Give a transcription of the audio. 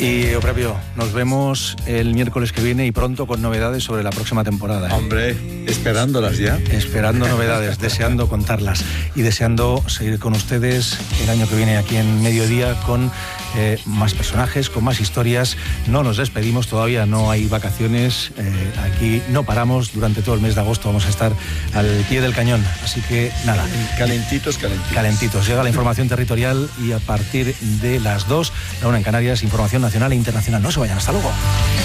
Y Eupropio, nos vemos el miércoles que viene y pronto con novedades sobre la próxima temporada. Hombre, esperándolas ya. Esperando novedades, deseando contarlas y deseando seguir con ustedes el año que viene aquí en Mediodía con más personajes, con más historias. No nos despedimos todavía, no hay vacaciones, aquí no paramos, durante todo el mes de agosto vamos a estar al pie del cañón, así que nada. Calentitos. Calentitos, llega la información territorial y a partir de las 2, la 1 en Canarias, información nacional e internacional. No se vayan, hasta luego.